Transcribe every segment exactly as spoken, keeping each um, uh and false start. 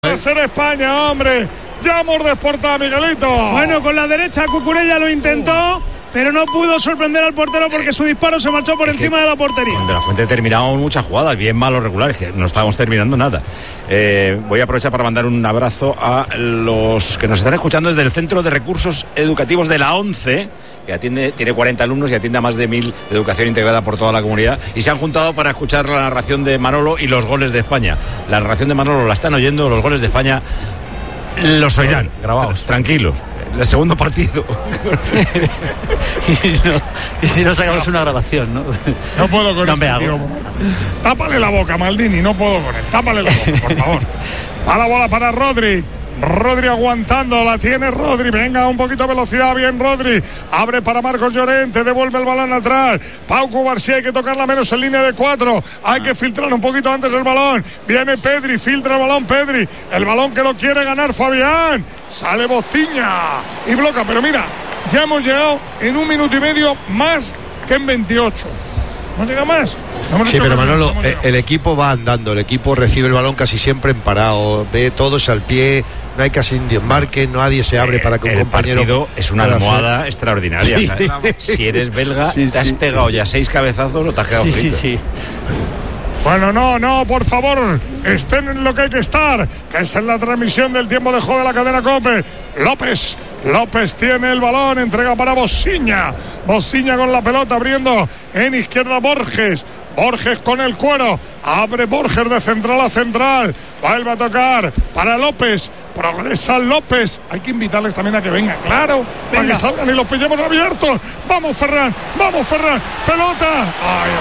Va a ser España, hombre. Ya hemos desportado a Miguelito. Bueno, con la derecha Cucurella lo intentó, pero no pudo sorprender al portero porque su disparo se marchó por es encima de la portería. De la Fuente terminamos muchas jugadas, bien malos regulares, que no estábamos terminando nada. Eh, voy a aprovechar para mandar un abrazo a los que nos están escuchando desde el Centro de Recursos Educativos de la ONCE, que atiende, tiene cuarenta alumnos y atiende a más de mil de educación integrada por toda la comunidad, y se han juntado para escuchar la narración de Manolo y los goles de España. La narración de Manolo la están oyendo, los goles de España los oirán, grabados, tranquilos. El segundo partido. y, si no, y si no sacamos una grabación, ¿no? No puedo con no este tío. Tápale la boca, Maldini, no puedo con él. Tápale la boca, por favor. Va la bola para Rodri. Rodri aguantando, la tiene Rodri, venga, un poquito de velocidad, bien Rodri, abre para Marcos Llorente, devuelve el balón atrás, Pau Cubarsí, hay que tocarla menos en línea de cuatro, hay que filtrar un poquito antes el balón, viene Pedri, filtra el balón Pedri, el balón que lo quiere ganar Fabián, sale Bociña y bloca, pero mira, ya hemos llegado en un minuto y medio más que en veintiocho. ¿No llega más? No sí, pero Manolo, el, el equipo va andando, el equipo recibe el balón casi siempre en parado, ve todos al pie, no hay casi indios marque, nadie se abre para que un el compañero... partido es una almohada hacer... extraordinaria. Sí. Si eres belga, sí, te has sí. pegado ya seis cabezazos o te has quedado sí, frito. Sí, sí. Bueno, no, no, por favor, estén en lo que hay que estar, que es en la transmisión del tiempo de juego de la cadena COPE. López, López tiene el balón, entrega para Bociña, Bociña con la pelota abriendo en izquierda Borges, Borges con el cuero, abre Borges de central a central, vuelve a tocar para López, progresa López, hay que invitarles también a que vengan, claro, venga. Para que salgan y los pillemos abiertos. Vamos Ferran, vamos Ferran, pelota. Ay,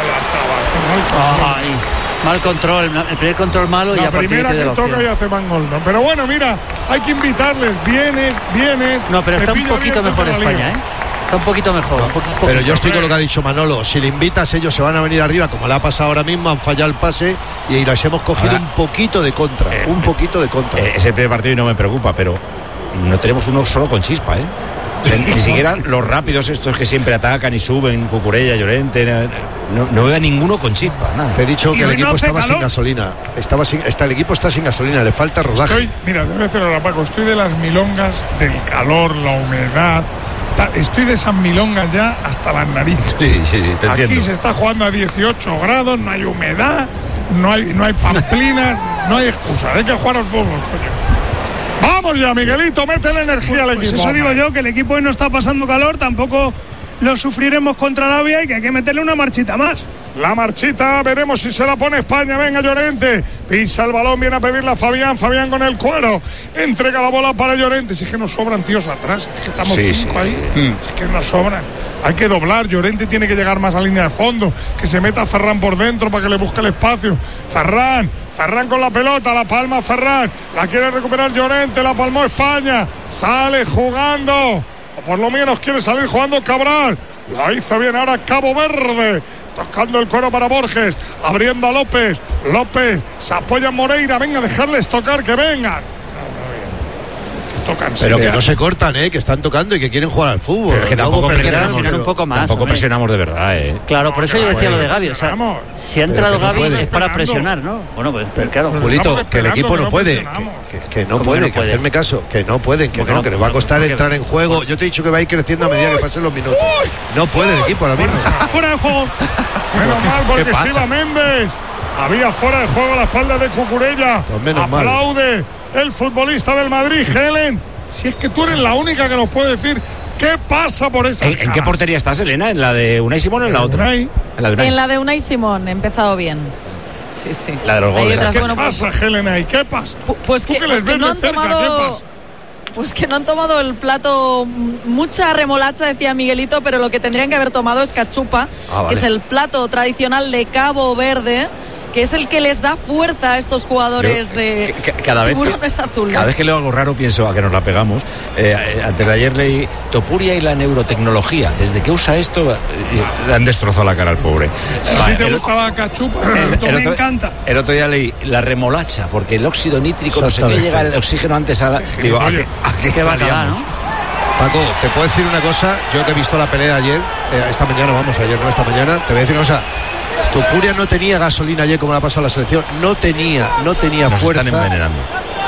ay, ay, mal control, el primer control malo la y a partir primera de que toca y hace man gol, ¿no? Pero bueno, mira, hay que invitarles, vienes, vienes. No, pero está un poquito mejor España, ¿eh? Está un poquito mejor. Un poco, un pero yo estoy con lo que ha dicho Manolo. Si le invitas, ellos se van a venir arriba, como le ha pasado ahora mismo, han fallado el pase y les hemos cogido ahora, un poquito de contra. Eh, un poquito de contra. Eh, es el primer partido y no me preocupa, pero no tenemos uno solo con chispa, ¿eh? O sea, ni siquiera los rápidos estos que siempre atacan y suben, Cucurella, Llorente, no, no veo a ninguno con chispa, nada. Te he dicho que el equipo no estaba calor. sin gasolina. Estaba sin, está, el equipo está sin gasolina, le falta rodaje. Estoy, mira, te voy a decir ahora, Paco, estoy de las milongas, del calor, la humedad. Estoy de esas milongas ya hasta las narices. Sí, sí, sí, te Aquí entiendo. se está jugando a dieciocho grados, no hay humedad, no hay, no hay pamplinas, no hay excusa. Hay que jugar al fútbol, coño. Vamos ya, Miguelito, mete la energía al pues equipo. Eso digo yo, que el equipo hoy no está pasando calor, tampoco lo sufriremos contra Arabia y que hay que meterle una marchita más. La marchita, veremos si se la pone España. Venga Llorente, pisa el balón, viene a pedirla a Fabián, Fabián con el cuero, entrega la bola para Llorente. Si es que nos sobran tíos atrás, es que estamos sí, cinco sí. ahí, mm. es que nos sobran. Hay que doblar, Llorente tiene que llegar más a línea de fondo, que se meta Ferran por dentro para que le busque el espacio. Ferran, Ferran con la pelota, la palma Ferran, la quiere recuperar Llorente, la palmó España, sale jugando, o por lo menos quiere salir jugando Cabral, la hizo bien ahora Cabo Verde, tocando el cuero para Borges, abriendo a López, López, se apoya en Moreira, venga, dejarles tocar, que vengan. Tocan, pero que no se cortan, ¿eh? Que están tocando y que quieren jugar al fútbol. Pero es que tampoco presionamos, presionar un poco más. Tampoco hombre. presionamos de verdad, ¿eh? Claro, por eso yo decía lo de Gavi. O sea, si ha entrado no Gavi puede. es para presionar, ¿no? Bueno, pues pero, claro. Julito, que el equipo no puede. Que, que, que no puede, que, que hacerme caso. Que no pueden, que no, no, que les va a costar entrar en juego. Yo te he dicho que va a ir creciendo a medida que pasen los minutos. No puede el equipo ahora mismo. Fuera de juego. Menos mal, porque se iba Méndez. Había fuera de juego a la espalda de Cucurella. Pues aplaude mal. El futbolista del Madrid, Helen. Si es que tú eres la única que nos puede decir qué pasa por esa. ¿En, ¿En qué portería estás, Elena? ¿En la de Unai Simón o en la otra? Unai. En la de Unai. En la de Unai Simón, he empezado bien. Sí, sí. La de los goles. ¿Qué bueno, pasa, pues, Helena? ¿Y qué pasa? Pues que, que, pues que no han cerca, tomado. Pues que no han tomado el plato, mucha remolacha, decía Miguelito, pero lo que tendrían que haber tomado es cachupa, ah, vale. que es el plato tradicional de Cabo Verde, que es el que les da fuerza a estos jugadores Yo, de que, que, cada vez tiburones que, azules. Cada vez que leo algo raro pienso a que nos la pegamos. Eh, antes de ayer leí Topuria y la neurotecnología. Desde que usa esto, eh, le han destrozado la cara al pobre. ¿A ti te el, gusta la cachupa? El, el, el me otro, encanta. El otro día leí la remolacha, porque el óxido nítrico, no sé qué, llega el oxígeno antes a la... Sí, digo, oye, ¿a qué, a qué, qué bacala, ¿no? Paco, te puedo decir una cosa. Yo que he visto la pelea ayer, eh, esta mañana, vamos, ayer no, esta mañana, te voy a decir una cosa. Topuria no tenía gasolina ayer como la ha pasado la selección, no tenía, no tenía Nos fuerza. Están envenenando.